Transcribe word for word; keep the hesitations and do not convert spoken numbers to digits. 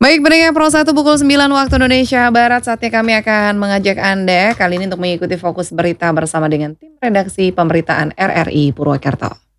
Baik, pendengar Pro satu pukul sembilan waktu Indonesia Barat, saatnya kami akan mengajak Anda kali ini untuk mengikuti Fokus Berita bersama dengan tim redaksi pemberitaan R R I Purwakarta.